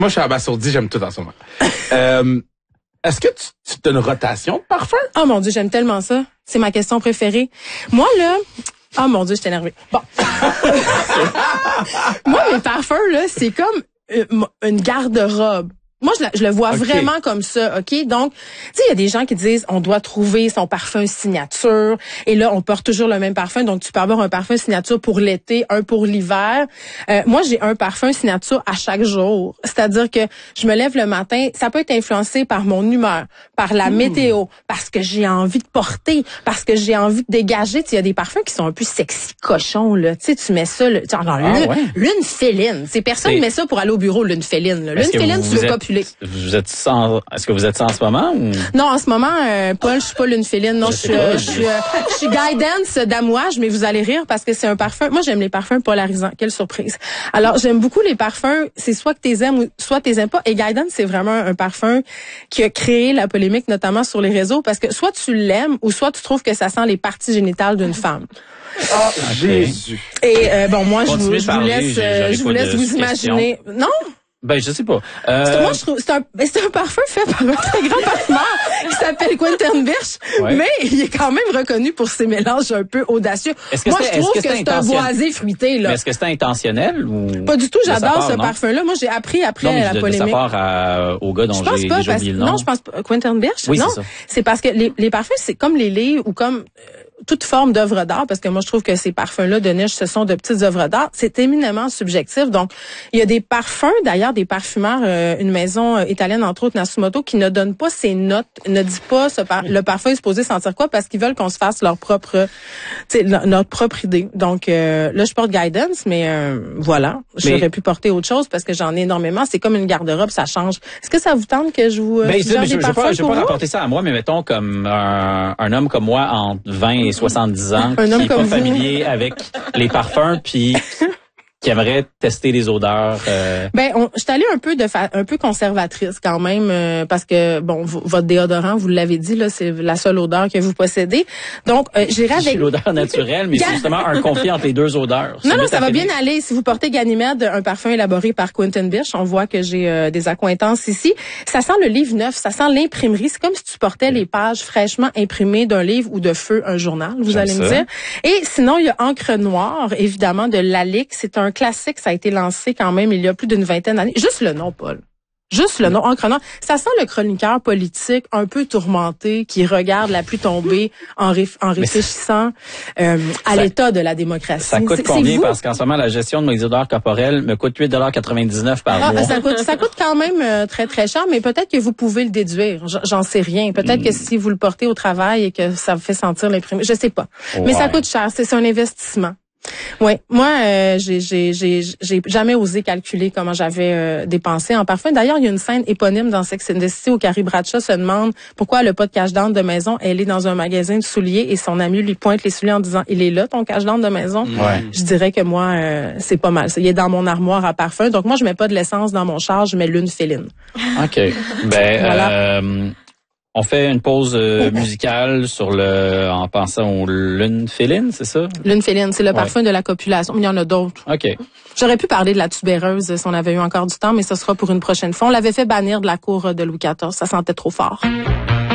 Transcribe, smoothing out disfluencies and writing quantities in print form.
Moi, je suis abasourdi, j'aime tout en ce moment. Est-ce que tu as une rotation de parfum? Oh mon Dieu, j'aime tellement ça. C'est ma question préférée. Moi, là... Oh mon Dieu, je suis énervée. Bon. Moi, mes parfums, là, c'est comme une garde-robe. Moi, je le vois vraiment comme ça, OK? Donc, tu sais, il y a des gens qui disent on doit trouver son parfum signature. Et là, on porte toujours le même parfum. Donc, tu peux avoir un parfum signature pour l'été, un pour l'hiver. Moi, j'ai un parfum signature à chaque jour. C'est-à-dire que je me lève le matin. Ça peut être influencé par mon humeur, par la météo, parce que j'ai envie de porter, parce que j'ai envie de dégager. Tu sais, il y a des parfums qui sont un peu sexy cochons, là. Tu sais, tu mets ça, lune féline. C'est personne met ça pour aller au bureau, lune féline. Là. Lune féline, tu veux pas puller. Est-ce que vous êtes ça en ce moment ou? Non, en ce moment, Paul, je suis pas lune féline. Non, je suis guidance d'amouage, mais vous allez rire parce que c'est un parfum. Moi, j'aime les parfums polarisants. Quelle surprise. Alors, j'aime beaucoup les parfums. C'est soit que t'es aimes ou soit t'es aimes pas. Et guidance, c'est vraiment un parfum qui a créé la polémique, notamment sur les réseaux, parce que soit tu l'aimes ou soit tu trouves que ça sent les parties génitales d'une femme. Ah, Jésus. Et bon, moi, je vous laisse vous imaginer. Non? Ben, je sais pas. Moi, je trouve c'est un parfum fait par un très grand parfumeur qui s'appelle Quentin Birch, mais il est quand même reconnu pour ses mélanges un peu audacieux. Moi, je trouve que c'est un boisé fruité, là. Mais est-ce que c'est intentionnel ou? Pas du tout, j'adore ce parfum-là. Moi, j'ai appris après la polémique. De sa part au gars dont j'ai déjà oublié le nom. Non, je pense pas. Quentin Birch? Oui, non. C'est ça. C'est parce que les parfums, c'est comme les livres ou comme toute forme d'œuvre d'art, parce que moi, je trouve que ces parfums-là de niche, ce sont de petites œuvres d'art. C'est éminemment subjectif. Donc, il y a des parfums, d'ailleurs, des parfumeurs, une maison italienne, entre autres, Nasumoto, qui ne donne pas ses notes, ne dit pas le parfum est supposé sentir quoi, parce qu'ils veulent qu'on se fasse notre propre idée. Donc, là, je porte Guidance, mais voilà. J'aurais pu porter autre chose parce que j'en ai énormément. C'est comme une garde-robe, ça change. Est-ce que ça vous tente que je vous suggère des parfums je vais pas rapporter ça à moi, mais mettons comme un homme comme moi entre 20 et 70 ans qui est pas familier avec les parfums puis qui aimerait tester les odeurs. Je suis allée un peu conservatrice quand même parce que bon votre déodorant, vous l'avez dit là, c'est la seule odeur que vous possédez. Donc j'irai avec l'odeur naturelle, mais c'est justement un conflit entre les deux odeurs. Non, ça va bien aller. Si vous portez Ganymède, un parfum élaboré par Quentin Birch, on voit que j'ai des accointances ici. Ça sent le livre neuf, ça sent l'imprimerie. C'est comme si tu portais les pages fraîchement imprimées d'un livre ou de Feu, un journal. Vous allez me dire. Et sinon, il y a Encre Noire, évidemment de Lalique. C'est un classique, ça a été lancé quand même il y a plus d'une vingtaine d'années. Juste le nom, Paul. Juste le nom, Encre Noire. Ça sent le chroniqueur politique un peu tourmenté qui regarde la pluie tomber en réfléchissant à l'état de la démocratie. Ça coûte combien? Parce qu'en ce moment, la gestion de mes odeurs corporelles me coûte 8,99 par mois. Ça coûte quand même très, très cher, mais peut-être que vous pouvez le déduire. J'en sais rien. Peut-être que si vous le portez au travail et que ça vous fait sentir l'imprimé, je sais pas. Ouais. Mais ça coûte cher. C'est un investissement. Oui, moi j'ai jamais osé calculer comment j'avais dépensé en parfum. D'ailleurs, il y a une scène éponyme dans Sex and the City où Carrie Bradshaw se demande pourquoi elle a pas de cache-dente de maison. Elle est dans un magasin de souliers et son ami lui pointe les souliers en disant il est là ton cache-dente de maison. Ouais. Je dirais que moi c'est pas mal. Il est dans mon armoire à parfum. Donc moi je mets pas de l'essence dans mon char, je mets lune féline. OK. Voilà. On fait une pause musicale en pensant aux lunes félines, c'est ça? Lune féline, c'est le parfum de la copulation. Mais il y en a d'autres. OK. J'aurais pu parler de la tubéreuse si on avait eu encore du temps, mais ce sera pour une prochaine fois. On l'avait fait bannir de la cour de Louis XIV. Ça sentait trop fort.